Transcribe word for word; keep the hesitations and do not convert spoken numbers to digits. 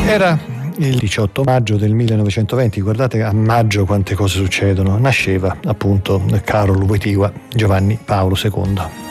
Era il diciotto maggio del millenovecentoventi, guardate a maggio quante cose succedono. Nasceva appunto Karol Wojtyła, Giovanni Paolo secondo.